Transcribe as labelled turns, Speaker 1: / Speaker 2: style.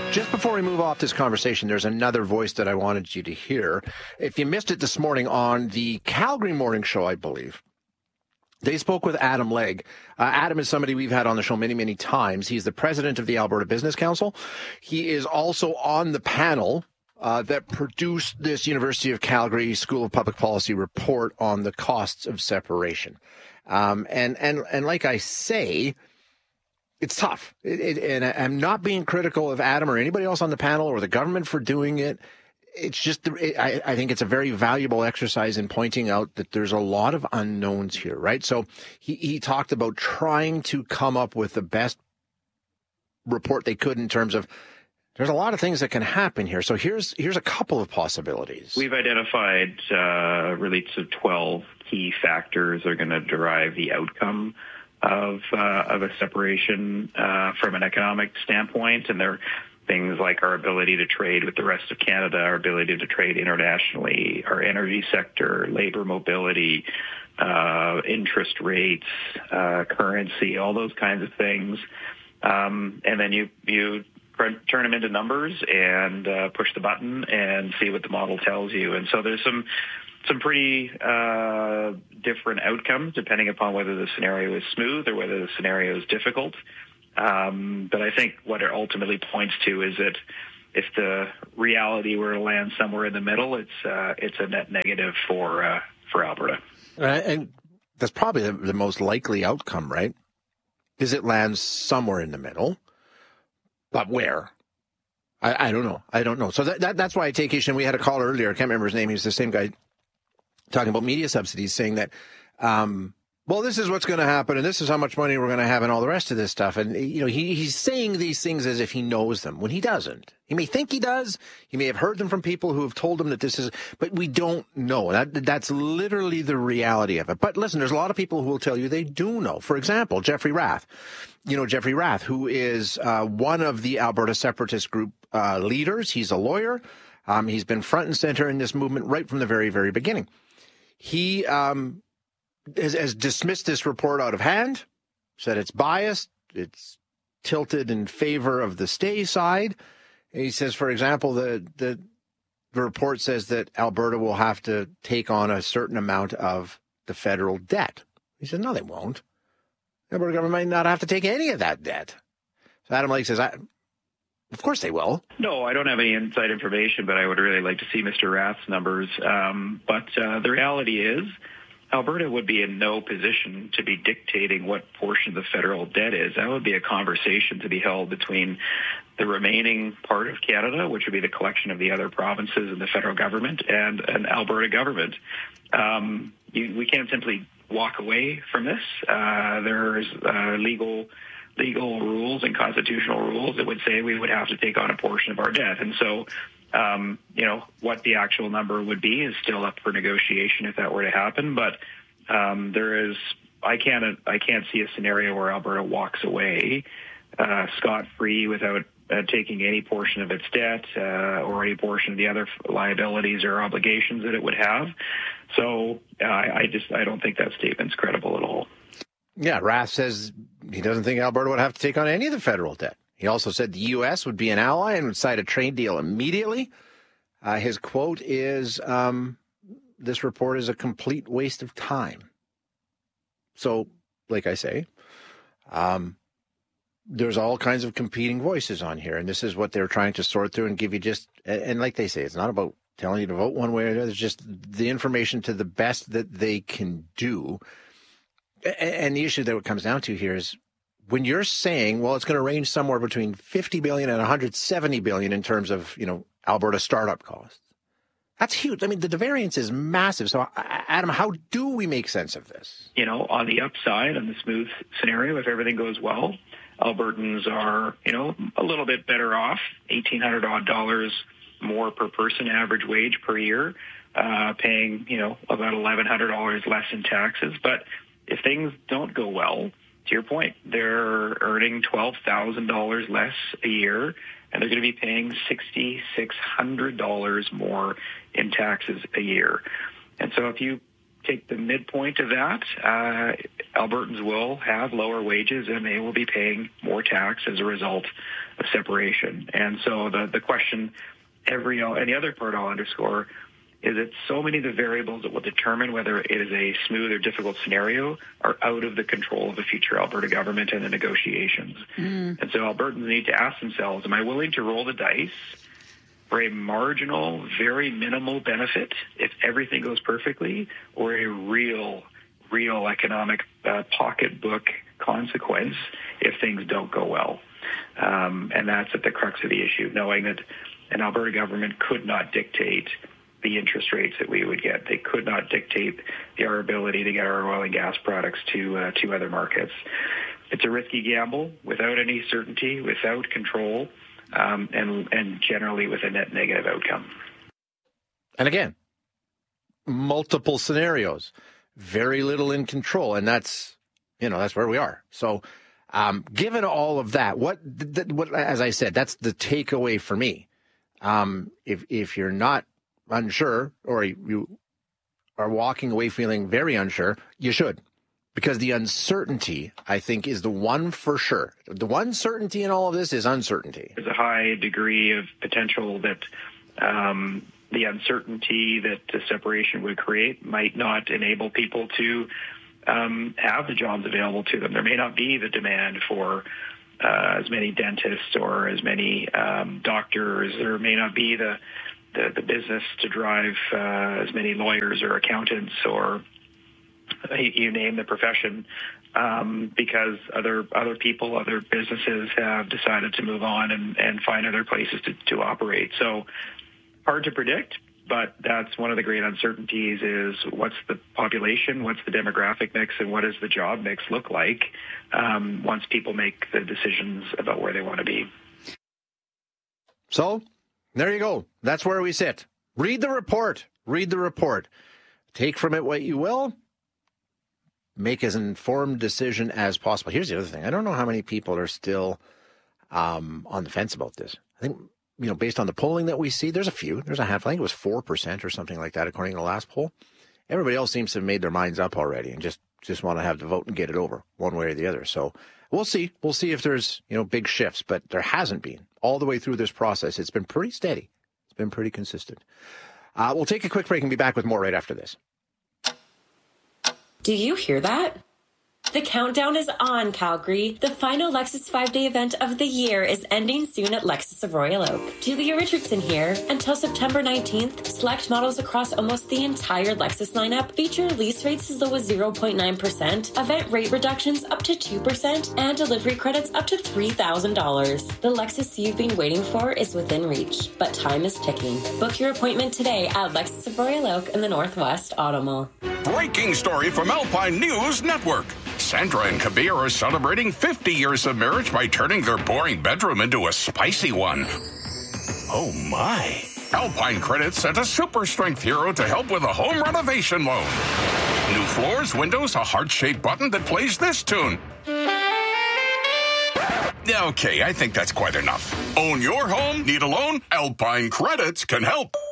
Speaker 1: Just before we move off this conversation, there's another voice that I wanted you to hear. If you missed it this morning on the Calgary Morning Show, I believe, they spoke with Adam Legge. Adam is somebody we've had on the show many, many times. He's the president of the Alberta Business Council. He is also on the panel that produced this University of Calgary School of Public Policy report on the costs of separation. And like I say, it's tough. And I'm not being critical of Adam or anybody else on the panel or the government for doing it. It's just, I think it's a very valuable exercise in pointing out that there's a lot of unknowns here, right? So he talked about trying to come up with the best report they could in terms of there's a lot of things that can happen here. So here's a couple of possibilities.
Speaker 2: We've identified really 12 key factors that are going to derive the outcome of a separation from an economic standpoint, and they're things like our ability to trade with the rest of Canada, our ability to trade internationally, our energy sector, labor mobility, interest rates, currency, all those kinds of things. And then you turn them into numbers and push the button and see what the model tells you. And so there's some pretty different outcomes depending upon whether the scenario is smooth or whether the scenario is difficult. But I think what it ultimately points to is that if the reality were to land somewhere in the middle, it's a net negative for Alberta.
Speaker 1: And that's probably the most likely outcome, right? Is it lands somewhere in the middle, but where? I don't know. I don't know. So that's why I take issue. And we had a caller earlier. I can't remember his name. He was the same guy talking about media subsidies, saying that, well, this is what's going to happen, and this is how much money we're going to have, and all the rest of this stuff. And he's saying these things as if he knows them when he doesn't. He may think he does. He may have heard them from people who have told him that this is, but we don't know. That's literally the reality of it. But listen, there's a lot of people who will tell you they do know. For example, Jeffrey Rath. Jeffrey Rath, who is one of the Alberta Separatist Group leaders. He's a lawyer. He's been front and center in this movement right from the very, very beginning. He has dismissed this report out of hand, said it's biased, it's tilted in favor of the stay side. And he says, for example, the report says that Alberta will have to take on a certain amount of the federal debt. He said, no, they won't. The Alberta government might not have to take any of that debt. So Adam Legge says, of course they will.
Speaker 2: No, I don't have any inside information, but I would really like to see Mr. Rath's numbers. But the reality is Alberta would be in no position to be dictating what portion of the federal debt is. That would be a conversation to be held between the remaining part of Canada, which would be the collection of the other provinces and the federal government, and an Alberta government. We can't simply walk away from this. There's legal rules and constitutional rules that would say we would have to take on a portion of our debt. And so, what the actual number would be is still up for negotiation if that were to happen. But I can't see a scenario where Alberta walks away scot-free without taking any portion of its debt or any portion of the other liabilities or obligations that it would have. So I don't think that statement's credible at all.
Speaker 1: Yeah, Rath says he doesn't think Alberta would have to take on any of the federal debt. He also said the U.S. would be an ally and would sign a trade deal immediately. His quote is, this report is a complete waste of time. So, like I say, there's all kinds of competing voices on here, and this is what they're trying to sort through and give you and like they say, it's not about telling you to vote one way or the other. It's just the information to the best that they can do. And the issue that it comes down to here is when you're saying, well, it's going to range somewhere between $50 billion and $170 billion in terms of, Alberta startup costs. That's huge. I mean, the variance is massive. So, Adam, how do we make sense of this?
Speaker 2: On the upside, on the smooth scenario, if everything goes well, Albertans are, a little bit better off, $1,800 odd more per person average wage per year, paying, about $1,100 less in taxes. But if things don't go well, to your point, they're earning $12,000 less a year, and they're going to be paying $6,600 more in taxes a year. And so if you take the midpoint of that, Albertans will have lower wages and they will be paying more tax as a result of separation. And so the question, and the other part I'll underscore, is that so many of the variables that will determine whether it is a smooth or difficult scenario are out of the control of the future Alberta government and the negotiations. And so Albertans need to ask themselves, am I willing to roll the dice for a marginal, very minimal benefit if everything goes perfectly, or a real economic pocketbook consequence if things don't go well? And that's at the crux of the issue, knowing that an Alberta government could not dictate the interest rates that we would get. They could not dictate our ability to get our oil and gas products to other markets. It's a risky gamble without any certainty, without control, and generally with a net negative outcome.
Speaker 1: And again, multiple scenarios, very little in control, and that's where we are. So, given all of that, what as I said, that's the takeaway for me. If you're not unsure, or you are walking away feeling very unsure, you should. Because the uncertainty, I think, is the one for sure. The one certainty in all of this is uncertainty.
Speaker 2: There's a high degree of potential that the uncertainty that the separation would create might not enable people to have the jobs available to them. There may not be the demand for as many dentists or as many doctors. There may not be the business to drive as many lawyers or accountants or you name the profession, because other people, other businesses have decided to move on and find other places to operate. So hard to predict, but that's one of the great uncertainties is what's the population, what's the demographic mix, and what does the job mix look like once people make the decisions about where they want to be.
Speaker 1: So there you go. That's where we sit. Read the report. Read the report. Take from it what you will. Make as informed decision as possible. Here's the other thing. I don't know how many people are still on the fence about this. I think, based on the polling that we see, there's a few. There's a handful. I think it was 4% or something like that, according to the last poll. Everybody else seems to have made their minds up already and just want to have the vote and get it over one way or the other. So we'll see. We'll see if there's, big shifts, but there hasn't been. All the way through this process, it's been pretty steady. It's been pretty consistent. We'll take a quick break and be back with more right after this.
Speaker 3: Do you hear that? The countdown is on, Calgary. The final Lexus 5-day event of the year is ending soon at Lexus of Royal Oak. Julia Richardson here. Until September 19th, select models across almost the entire Lexus lineup feature lease rates as low as 0.9%, event rate reductions up to 2%, and delivery credits up to $3,000. The Lexus you've been waiting for is within reach, but time is ticking. Book your appointment today at Lexus of Royal Oak in the Northwest Auto Mall.
Speaker 4: Breaking story from Alpine News Network. Sandra and Kabir are celebrating 50 years of marriage by turning their boring bedroom into a spicy one. Oh, my. Alpine Credit sent a super strength hero to help with a home renovation loan. New floors, windows, a heart-shaped button that plays this tune. Okay, I think that's quite enough. Own your home? Need a loan? Alpine Credits can help.